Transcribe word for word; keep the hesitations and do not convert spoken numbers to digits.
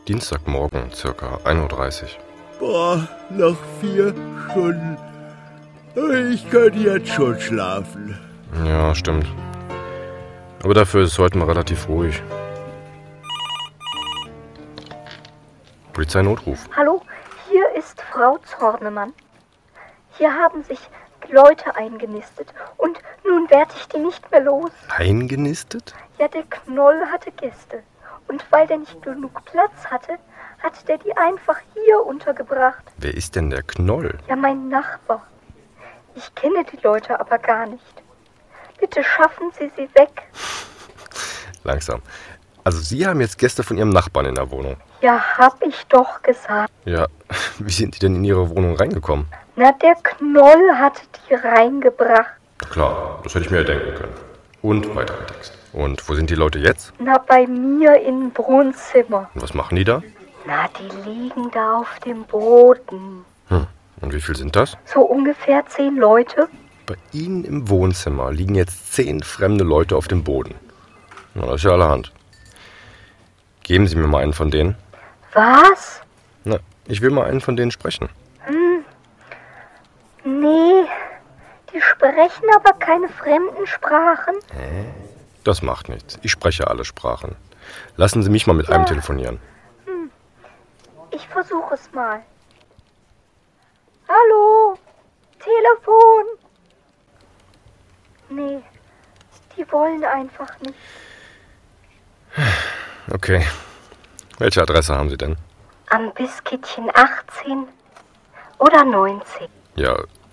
Dienstagmorgen, circa ein Uhr dreißig. Boah, noch vier Stunden. Ich könnte jetzt schon schlafen. Ja, stimmt. Aber dafür ist es heute mal relativ ruhig. Polizeinotruf. Hallo, hier ist Frau Zornemann. Hier haben sich Leute eingenistet und nun werde ich die nicht mehr los. Eingenistet? Ja, der Knoll hatte Gäste. Und weil der nicht genug Platz hatte, hat der die einfach hier untergebracht. Wer ist denn der Knoll? Ja, mein Nachbar. Ich kenne die Leute aber gar nicht. Bitte schaffen Sie sie weg. Langsam. Also Sie haben jetzt Gäste von Ihrem Nachbarn in der Wohnung? Ja, hab ich doch gesagt. Ja, wie sind die denn in Ihre Wohnung reingekommen? Na, der Knoll hat die reingebracht. Klar, das hätte ich mir ja denken können. Und weiterer Text. Und wo sind die Leute jetzt? Na, bei mir im Wohnzimmer. Und was machen die da? Na, die liegen da auf dem Boden. Hm. Und wie viel sind das? So ungefähr zehn Leute. Bei Ihnen im Wohnzimmer liegen jetzt zehn fremde Leute auf dem Boden. Na, das ist ja allerhand. Geben Sie mir mal einen von denen. Was? Na, ich will mal einen von denen sprechen. Hm. Nee, die sprechen aber keine fremden Sprachen. Hä? Das macht nichts. Ich spreche alle Sprachen. Lassen Sie mich mal mit ja. einem telefonieren. Hm. Ich versuche es mal. Hallo? Telefon? Nee, die wollen einfach nicht. Okay. Welche Adresse haben Sie denn? Am Biskittchen achtzehn oder neunzehn. Ja,